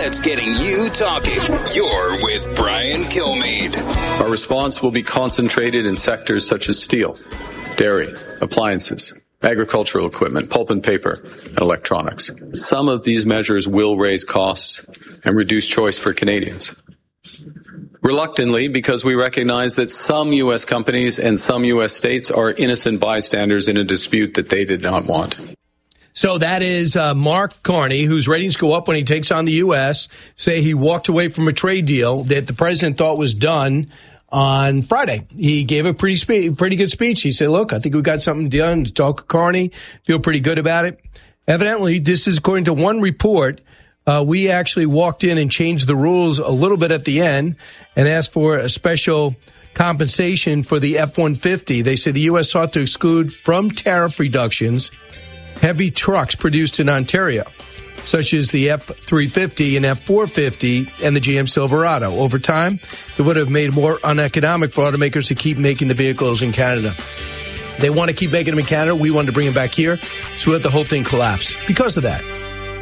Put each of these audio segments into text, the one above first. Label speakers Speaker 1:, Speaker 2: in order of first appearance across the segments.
Speaker 1: that's getting you talking. You're with Brian Kilmeade.
Speaker 2: Our response will be concentrated in sectors such as steel, dairy, appliances, agricultural equipment, pulp and paper, and electronics. Some of these measures will raise costs and reduce choice for Canadians. Reluctantly, because we recognize that some U.S. companies and some U.S. states are innocent bystanders in a dispute that they did not want.
Speaker 3: So that is Mark Carney, whose ratings go up when he takes on the U.S., say he walked away from a trade deal that the president thought was done on Friday. He gave a pretty good speech. He said, look, I think we got something done. Talk to Carney, feel pretty good about it. Evidently, this is according to one report. We actually walked in and changed the rules a little bit at the end and asked for a special compensation for the F-150. They said the U.S. sought to exclude from tariff reductions heavy trucks produced in Ontario, such as the F-350 and F-450 and the GM Silverado. Over time, it would have made more uneconomic for automakers to keep making the vehicles in Canada. They want to keep making them in Canada. We wanted to bring them back here, so we let the whole thing collapse because of that.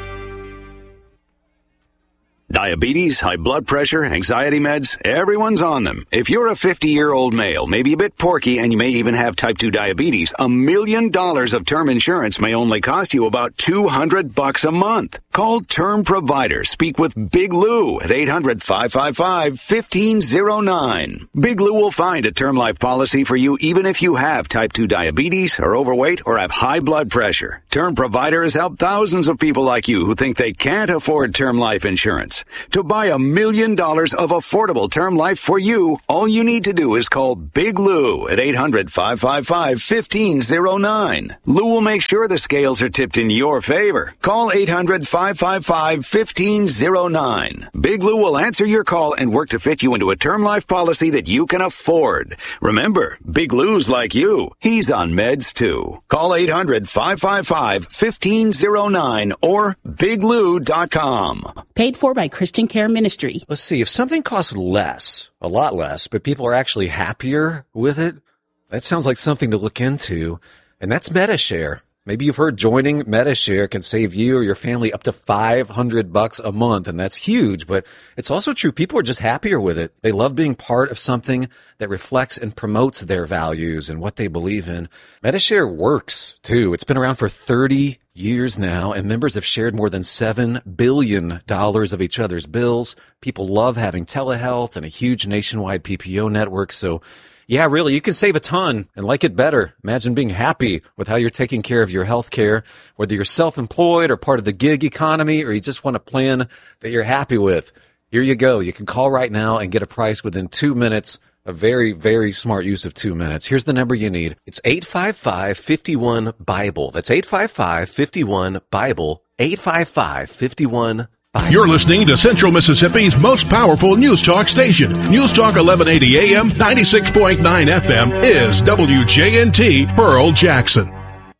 Speaker 4: Diabetes, high blood pressure, anxiety meds, everyone's on them. If you're a 50-year-old male, maybe a bit porky, and you may even have type 2 diabetes, $1 million of term insurance may only cost you about $200 a month. Call Term Provider. Speak with Big Lou at 800-555-1509. Big Lou will find a term life policy for you even if you have type 2 diabetes, are overweight, or have high blood pressure. Term Provider has helped thousands of people like you who think they can't afford term life insurance. To buy $1 million of affordable term life for you, all you need to do is call Big Lou at 800-555-1509. Lou will make sure the scales are tipped in your favor. Call 800-555-1509. Big Lou will answer your call and work to fit you into a term life policy that you can afford. Remember, Big Lou's like you. He's on meds too. Call 800-555-1509 or biglou.com.
Speaker 5: Paid for by Christian Care Ministry.
Speaker 6: Let's see, if something costs less, a lot less, but people are actually happier with it, that sounds like something to look into, and that's MediShare. Maybe you've heard joining MediShare can save you or your family up to $500 a month, and that's huge, but it's also true. People are just happier with it. They love being part of something that reflects and promotes their values and what they believe in. MediShare works, too. It's been around for 30 years now, and members have shared more than $7 billion of each other's bills. People love having telehealth and a huge nationwide PPO network, so yeah, really, you can save a ton and like it better. Imagine being happy with how you're taking care of your health care, whether you're self-employed or part of the gig economy, or you just want a plan that you're happy with. Here you go. You can call right now and get a price within 2 minutes. A very, very smart use of 2 minutes. Here's the number you need. It's 855-51-BIBLE. That's 855-51-BIBLE. 855-51-BIBLE.
Speaker 7: You're listening to Central Mississippi's most powerful news talk station. News Talk 1180 AM, 96.9 FM is WJNT Pearl Jackson.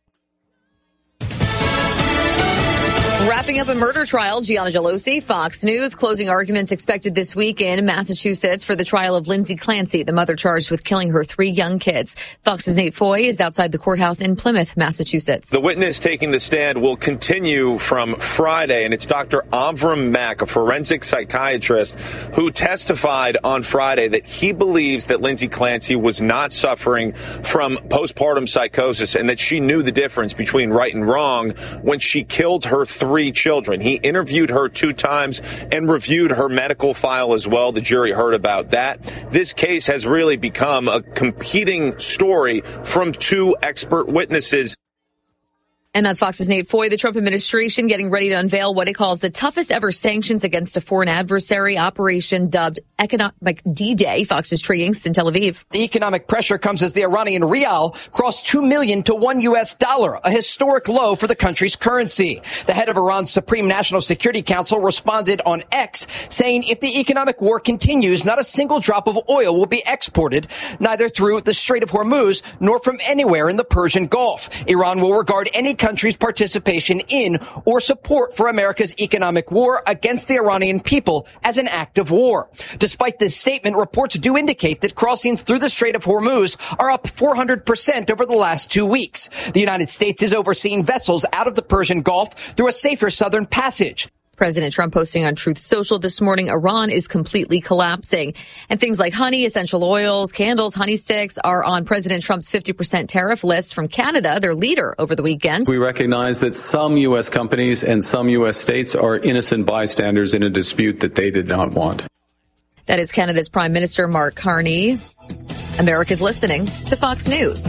Speaker 8: Wrapping up a murder trial, Gianna Gelosi, Fox News. Closing arguments expected this week in Massachusetts for the trial of Lindsay Clancy, the mother charged with killing her 3 young kids. Fox's Nate Foy is outside the courthouse in Plymouth, Massachusetts.
Speaker 9: The witness taking the stand will continue from Friday, and it's Dr. Avram Mack, a forensic psychiatrist, who testified on Friday that he believes that Lindsay Clancy was not suffering from postpartum psychosis and that she knew the difference between right and wrong when she killed her 3 children. He interviewed her 2 times and reviewed her medical file as well. The jury heard about that. This case has really become a competing story from 2 expert witnesses.
Speaker 8: And that's Fox's Nate Foy. The Trump administration getting ready to unveil what it calls the toughest ever sanctions against a foreign adversary, operation dubbed Economic D-Day. Fox's Trey Yingst in Tel Aviv.
Speaker 10: The economic pressure comes as the Iranian rial crossed $2 million to $1, a historic low for the country's currency. The head of Iran's Supreme National Security Council responded on X, saying if the economic war continues, not a single drop of oil will be exported, neither through the Strait of Hormuz nor from anywhere in the Persian Gulf. Iran will regard any country's participation in or support for America's economic war against the Iranian people as an act of war. Despite this statement, reports do indicate that crossings through the Strait of Hormuz are up 400% over the last 2 weeks. The United States is overseeing vessels out of the Persian Gulf through a safer southern passage.
Speaker 8: President Trump posting on Truth Social this morning, Iran is completely collapsing. And things like honey, essential oils, candles, honey sticks are on President Trump's 50% tariff list from Canada, their leader, over the weekend.
Speaker 2: We recognize that some U.S. companies and some U.S. states are innocent bystanders in a dispute that they did not want.
Speaker 8: That is Canada's Prime Minister Mark Carney. America's listening to Fox News.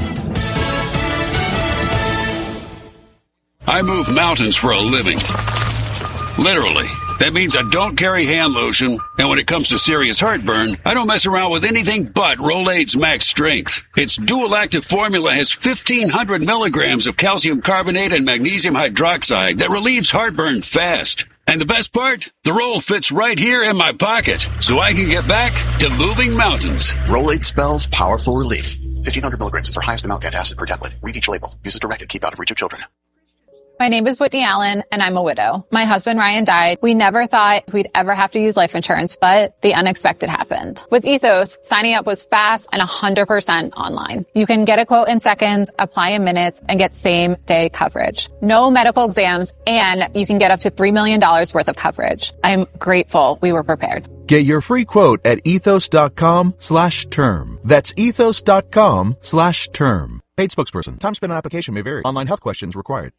Speaker 11: I move mountains for a living. Literally. That means I don't carry hand lotion, and when it comes to serious heartburn, I don't mess around with anything but Rolaids Max Strength. Its dual-active formula has 1,500 milligrams of calcium carbonate and magnesium hydroxide that relieves heartburn fast. And the best part? The roll fits right here in my pocket, so I can get back to moving mountains.
Speaker 12: Rolaids spells powerful relief. 1,500 milligrams is our highest amount of antacid per tablet. Read each label. Use as directed. Keep out of reach of children.
Speaker 13: My name is Whitney Allen, and I'm a widow. My husband, Ryan, died. We never thought we'd ever have to use life insurance, but the unexpected happened. With Ethos, signing up was fast and 100% online. You can get a quote in seconds, apply in minutes, and get same-day coverage. No medical exams, and you can get up to $3 million worth of coverage. I'm grateful we were prepared.
Speaker 14: Get your free quote at ethos.com/term. That's ethos.com/term. Paid spokesperson. Time spent on application may vary. Online health questions required.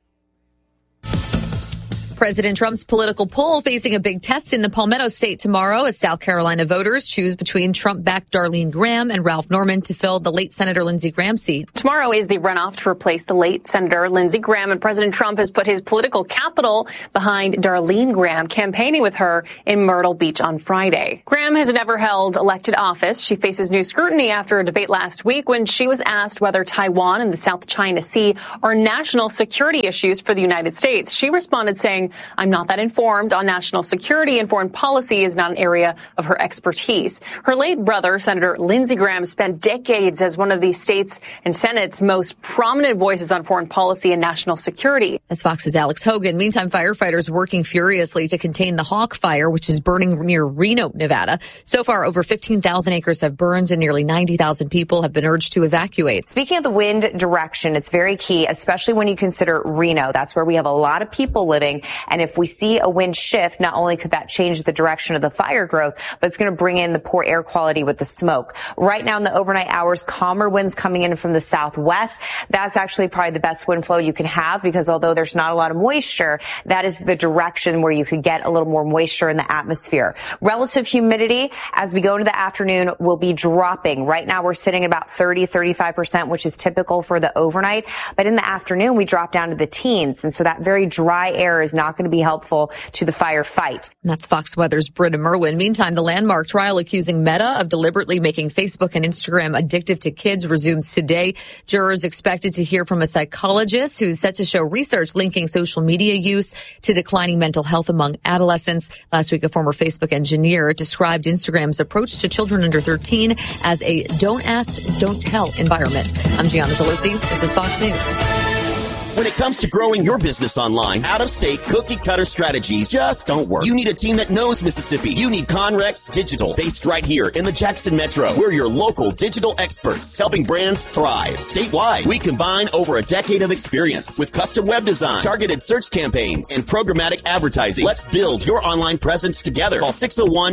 Speaker 8: President Trump's political pull facing a big test in the Palmetto State tomorrow as South Carolina voters choose between Trump-backed Darlene Graham and Ralph Norman to fill the late Senator Lindsey Graham seat.
Speaker 15: Tomorrow is the runoff to replace the late Senator Lindsey Graham, and President Trump has put his political capital behind Darlene Graham, campaigning with her in Myrtle Beach on Friday. Graham has never held elected office. She faces new scrutiny after a debate last week when she was asked whether Taiwan and the South China Sea are national security issues for the United States. She responded saying, "I'm not that informed on national security, and foreign policy is not an area of her expertise." Her late brother, Senator Lindsey Graham, spent decades as one of the state's and Senate's most prominent voices on foreign policy and national security.
Speaker 8: As Fox's Alex Hogan. Meantime, firefighters working furiously to contain the Hawk Fire, which is burning near Reno, Nevada. So far, over 15,000 acres have burned and nearly 90,000 people have been urged to evacuate.
Speaker 16: Speaking of the wind direction, it's very key, especially when you consider Reno. That's where we have a lot of people living. And if we see a wind shift, not only could that change the direction of the fire growth, but it's going to bring in the poor air quality with the smoke. Right now in the overnight hours, calmer winds coming in from the southwest. That's actually probably the best wind flow you can have, because although there's not a lot of moisture, that is the direction where you could get a little more moisture in the atmosphere. Relative humidity as we go into the afternoon will be dropping. Right now we're sitting at about 30-35%, which is typical for the overnight. But in the afternoon, we drop down to the teens. And so that very dry air is not going to be helpful to the firefight.
Speaker 8: That's Fox Weather's Britta Merwin. Meantime, the landmark trial accusing Meta of deliberately making Facebook and Instagram addictive to kids resumes today. Jurors expected to hear from a psychologist who's set to show research linking social media use to declining mental health among adolescents. Last week, a former Facebook engineer described Instagram's approach to children under 13 as a don't ask, don't tell environment. I'm Gianna Gelosi. This is Fox News.
Speaker 17: When it comes to growing your business online, out-of-state cookie-cutter strategies just don't work. You need a team that knows Mississippi. You need Conrex Digital, based right here in the Jackson Metro. We're your local digital experts, helping brands thrive statewide. We combine over a decade of experience with custom web design, targeted search campaigns, and programmatic advertising. Let's build your online presence together. Call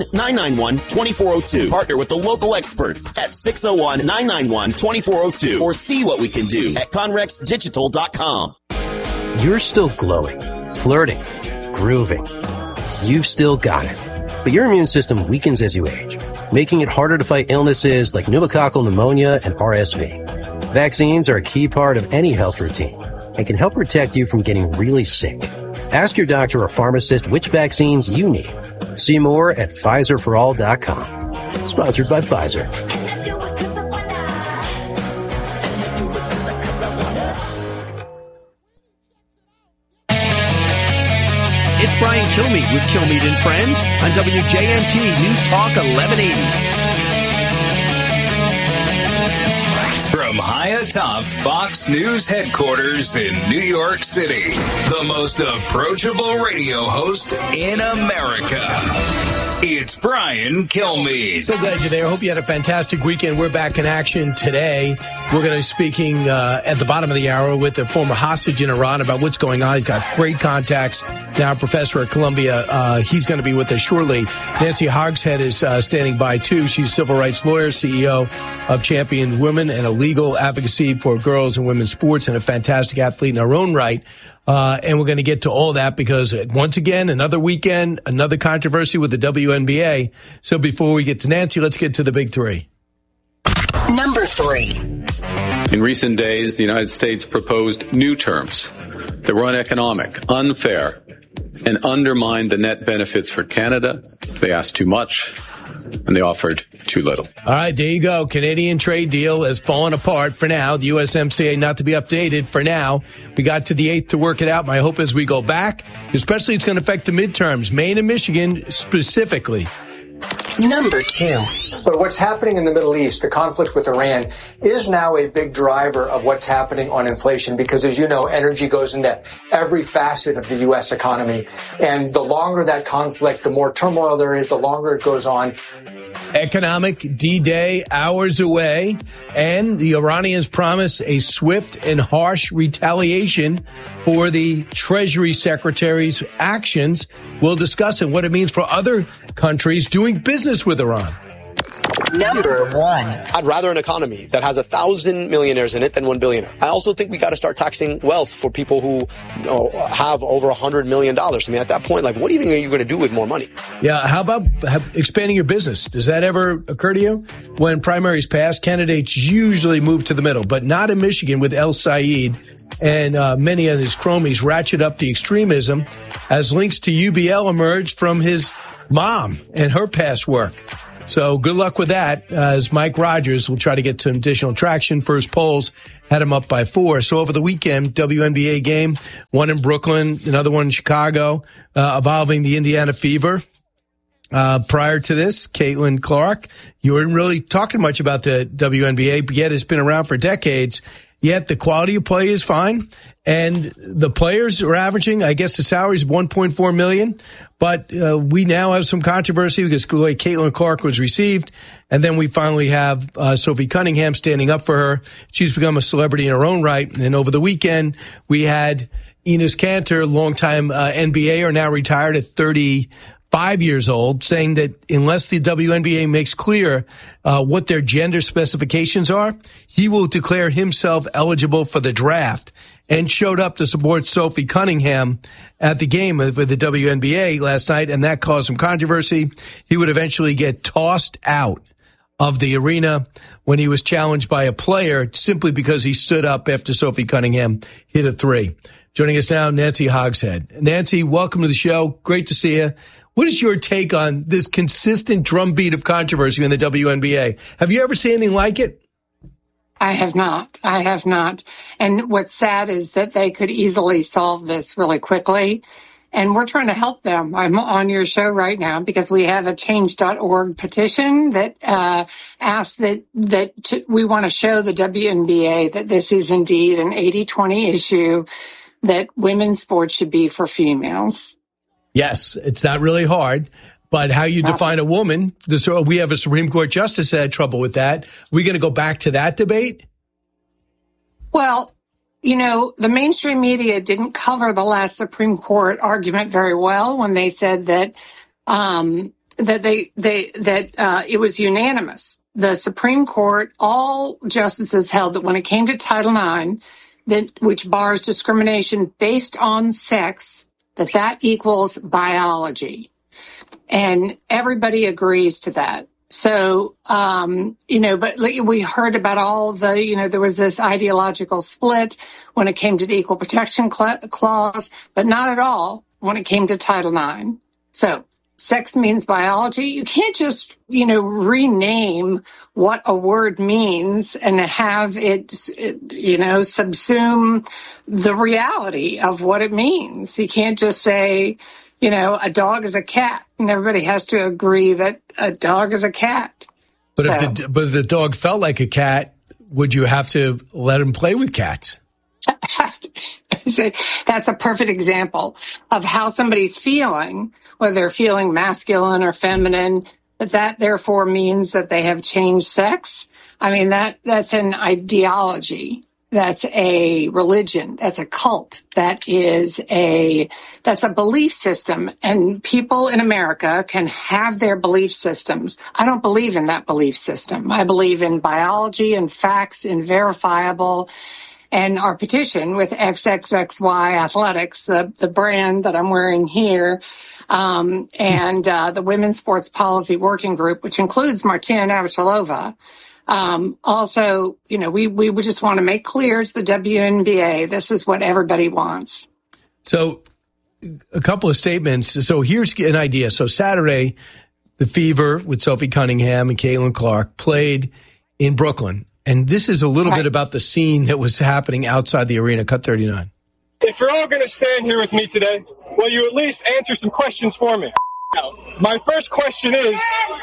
Speaker 17: 601-991-2402. Partner with the local experts at 601-991-2402, or see what we can do at conrexdigital.com.
Speaker 18: You're still glowing, flirting, grooving. You've still got it. But your immune system weakens as you age, making it harder to fight illnesses like pneumococcal pneumonia and RSV. Vaccines are a key part of any health routine and can help protect you from getting really sick. Ask your doctor or pharmacist which vaccines you need. See more at PfizerForAll.com. Sponsored by Pfizer.
Speaker 3: It's Brian Kilmeade with Kilmeade and Friends on WJMT News Talk 1180.
Speaker 1: From high atop Fox News headquarters in New York City, the most approachable radio host in America. It's Brian Kilmeade.
Speaker 3: So glad you're there. Hope you had a fantastic weekend. We're back in action today. We're going to be speaking at the bottom of the hour with a former hostage in Iran about what's going on. He's got great contacts. Now a professor at Columbia. He's going to be with us shortly. Nancy Hogshead is standing by, too. She's a civil rights lawyer, CEO of Champion Women, and a legal advocacy for girls and women's sports, and a fantastic athlete in her own right. And we're going to get to all that because, once again, another weekend, another controversy with the WNBA. So before we get to Nancy, let's get to the big three.
Speaker 19: Number 3.
Speaker 2: In recent days, the United States proposed new terms that were uneconomic, unfair, and undermined the net benefits for Canada. They asked too much, and they offered too little.
Speaker 3: All right, there you go. Canadian trade deal has fallen apart for now. The USMCA not to be updated for now. We got to the 8th to work it out. My hope is we go back, especially it's going to affect the midterms, Maine and Michigan specifically.
Speaker 19: Number 2.
Speaker 20: But what's happening in the Middle East, the conflict with Iran, is now a big driver of what's happening on inflation because, as you know, energy goes into every facet of the U.S. economy. And the longer that conflict, the more turmoil there is, the longer it goes on.
Speaker 3: Economic D-Day hours away, and the Iranians promise a swift and harsh retaliation for the Treasury Secretary's actions. We'll discuss it, what it means for other countries doing business with Iran.
Speaker 19: Number 1.
Speaker 21: I'd rather an economy that has 1,000 millionaires in it than 1 billionaire. I also think we got to start taxing wealth for people who have over $100 million. I mean, at that point, like, what even are you going to do with more money?
Speaker 3: Yeah, how about expanding your business? Does that ever occur to you? When primaries pass, candidates usually move to the middle, but not in Michigan with El Said and many of his cronies ratchet up the extremism as links to UBL emerged from his mom and her past work. So good luck with that, as Mike Rogers will try to get some additional traction. First polls had him up by 4. So over the weekend, WNBA game, one in Brooklyn, another one in Chicago, involving the Indiana Fever. Prior to this, Caitlin Clark, you weren't really talking much about the WNBA, but yet it's been around for decades. Yet the quality of play is fine, and the players are averaging, I guess the salary is $1.4 million. But we now have some controversy because the way Caitlin Clark was received, and then we finally have Sophie Cunningham standing up for her. She's become a celebrity in her own right. And over the weekend, we had Enes Kanter, longtime NBAer, now retired at 35 years old, saying that unless the WNBA makes clear what their gender specifications are, he will declare himself eligible for the draft, and showed up to support Sophie Cunningham at the game with the WNBA last night, and that caused some controversy. He would eventually get tossed out of the arena when he was challenged by a player simply because he stood up after Sophie Cunningham hit a 3. Joining us now, Nancy Hogshead. Nancy, welcome to the show. Great to see you. What is your take on this consistent drumbeat of controversy in the WNBA? Have you ever seen anything like it?
Speaker 22: I have not. And what's sad is that they could easily solve this really quickly. And we're trying to help them. I'm on your show right now because we have a change.org petition that asks that we want to show the WNBA that this is indeed an 80-20 issue, that women's sports should be for females.
Speaker 3: Yes, it's not really hard. But how you define a woman, we have a Supreme Court justice that had trouble with that. We're going to go back to that debate?
Speaker 22: Well, you know, the mainstream media didn't cover the last Supreme Court argument very well when they said that it was unanimous. The Supreme Court, all justices held that when it came to Title IX, which bars discrimination based on sex, that equals biology. And everybody agrees to that. So, but we heard about all there was this ideological split when it came to the Equal Protection Clause, but not at all when it came to Title IX. So sex means biology. You can't just, rename what a word means and have it, subsume the reality of what it means. You can't just say, a dog is a cat, and everybody has to agree that a dog is a cat.
Speaker 3: But if the dog felt like a cat, would you have to let him play with cats?
Speaker 22: That's a perfect example of how somebody's feeling whether they're feeling masculine or feminine, that therefore means that they have changed sex. I mean, that's an ideology. That's a religion. That's a cult. That's a belief system. And people in America can have their belief systems. I don't believe in that belief system. I believe in biology and facts and verifiable. And our petition with XXXY Athletics, the brand that I'm wearing here, and the Women's Sports Policy Working Group, which includes Martina Navratilova. Also, we would just want to make clear to the WNBA, this is what everybody wants.
Speaker 3: So a couple of statements. So here's an idea. So Saturday, the Fever with Sophie Cunningham and Caitlin Clark played in Brooklyn. And this is a little bit about the scene that was happening outside the arena. Cut 39.
Speaker 4: If you're all going to stand here with me today, will you at least answer some questions for me? My first question is,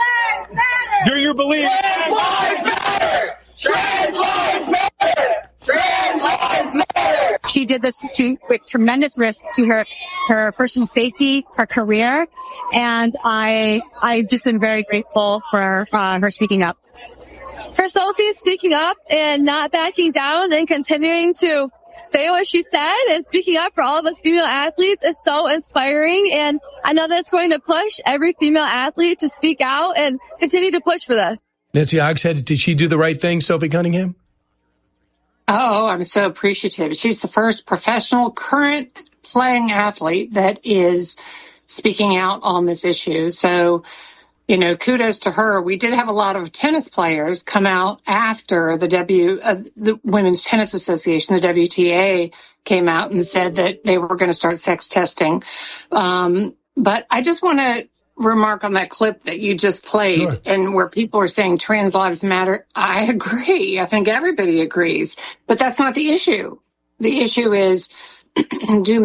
Speaker 4: do you believe trans lives matter? Trans lives matter! Trans lives matter!
Speaker 5: She did this with tremendous risk to her personal safety, her career, and I've just been very grateful for her speaking up.
Speaker 23: For Sophie speaking up and not backing down and continuing to say what she said and speaking up for all of us female athletes is so inspiring. And I know that's going to push every female athlete to speak out and continue to push for this.
Speaker 3: Nancy Hogshead, did she do the right thing, Sophie Cunningham?
Speaker 22: Oh, I'm so appreciative. She's the first professional current playing athlete that is speaking out on this issue. So, kudos to her. We did have a lot of tennis players come out after the Women's Tennis Association, the WTA, came out and said that they were going to start sex testing. But I just want to remark on that clip that you just played and where people are saying trans lives matter. I agree. I think everybody agrees. But that's not the issue. The issue is, do